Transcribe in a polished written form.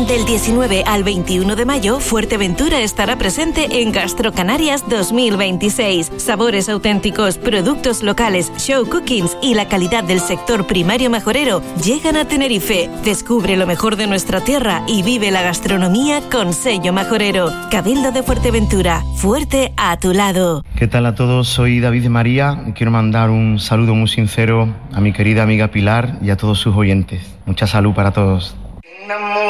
Del 19 al 21 de mayo, Fuerteventura estará presente en Gastrocanarias 2026. Sabores auténticos, productos locales, show cookings y la calidad del sector primario majorero llegan a Tenerife. Descubre lo mejor de nuestra tierra y vive la gastronomía con sello majorero. Cabildo de Fuerteventura, fuerte a tu lado. ¿Qué tal a todos? Soy David de María y quiero mandar un saludo muy sincero a mi querida amiga Pilar y a todos sus oyentes. Mucha salud para todos.